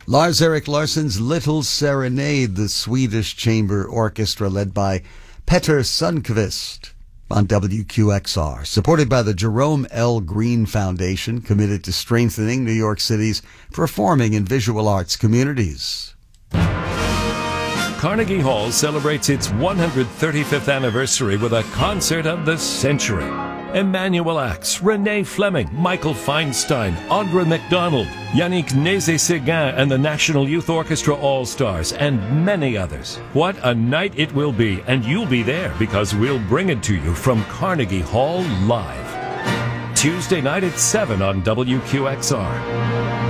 Lars Erik Larsson's Little Serenade, the Swedish Chamber Orchestra led by Petter Sundqvist on WQXR, supported by the Jerome L. Green Foundation, committed to strengthening New York City's performing and visual arts communities. Carnegie Hall celebrates its 135th anniversary with a concert of the century. Emmanuel Axe, Renee Fleming, Michael Feinstein, Audra McDonald, Yannick Nézet-Séguin and the National Youth Orchestra All-Stars, and many others. What a night it will be, and you'll be there because we'll bring it to you from Carnegie Hall live. Tuesday night at 7 on WQXR.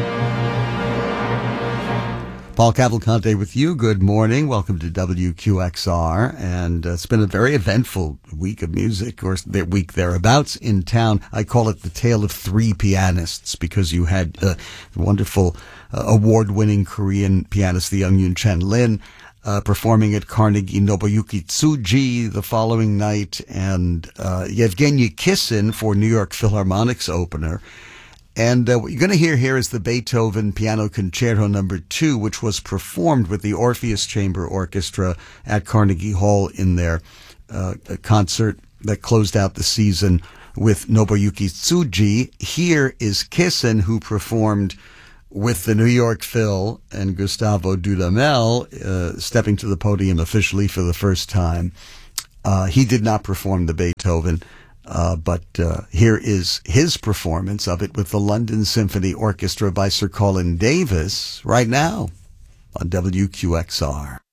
Paul Cavalcante with you. Good morning. Welcome to WQXR. And it's been a very eventful week of music, or the week thereabouts in town. I call it the Tale of Three Pianists because you had the wonderful award-winning Korean pianist, the young Yoon Chen Lin, performing at Carnegie, Nobuyuki Tsuji the following night, and Yevgeny Kissin for New York Philharmonic's opener. And what you're going to hear here is the Beethoven Piano Concerto No. 2, which was performed with the Orpheus Chamber Orchestra at Carnegie Hall in their concert that closed out the season with Nobuyuki Tsuji. Here is Kissin, who performed with the New York Phil and Gustavo Dudamel, stepping to the podium officially for the first time. He did not perform the Beethoven. But here is his performance of it with the London Symphony Orchestra by Sir Colin Davis right now on WQXR.